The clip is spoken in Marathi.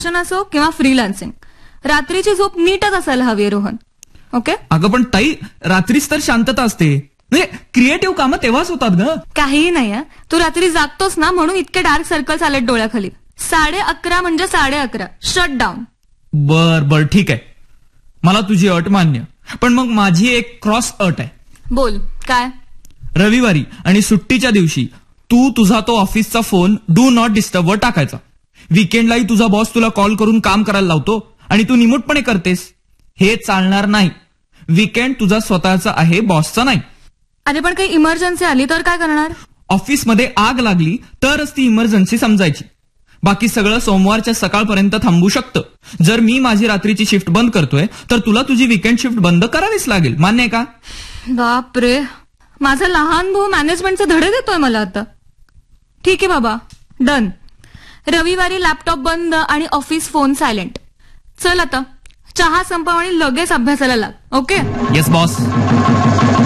असो किंवा फ्रीलान्सिंग, रात्रीची झोप नीटच असायला हवी रोहन. ओके. अगं पण ताई, रात्रीच तर शांतता असते. म्हणजे क्रिएटिव्ह कामं तेव्हाच होतात ग. काहीही नाही. तू रात्री जागतोस ना म्हणून इतके डार्क सर्कल्स आलेत डोळ्याखाली. 11:30 म्हणजे 11:30. Shut down. बर ठीक आहे, मला तुझी अट मान्य. पण मग माझी एक क्रॉस अट आहे. बोल काय. रविवारी आणि सुट्टीच्या दिवशी तू तुझा तो ऑफिसचा फोन डू नॉट डिस्टर्बवर टाकायचा. वीकेंडलाही तुझा बॉस तुला कॉल करून काम करायला लावतो आणि तू निमूटपणे करतेस. हे चालणार नाही. वीकेंड तुझा स्वतःचा आहे, बॉसचा नाही. अरे पण काही इमर्जन्सी आली तर काय करणार. ऑफिसमध्ये आग लागली तरच ती इमर्जन्सी समजायची. बाकी सगळं सोमवारच्या सकाळपर्यंत थांबू शकतं. जर मी माझी रात्रीची शिफ्ट बंद करतोय तर तुला तुझी वीकेंड शिफ्ट बंद करावीच लागेल. मान्य आहे का. बापरे, माझा लहान भाऊ मॅनेजमेंटचे धडे देतोय मला आता. ठीक आहे बाबा, डन. रविवारी लॅपटॉप बंद आणि ऑफिस फोन सायलेंट. चल आता चहा संपव आणि लगेच अभ्यासाला लाग. ओके. Yes boss.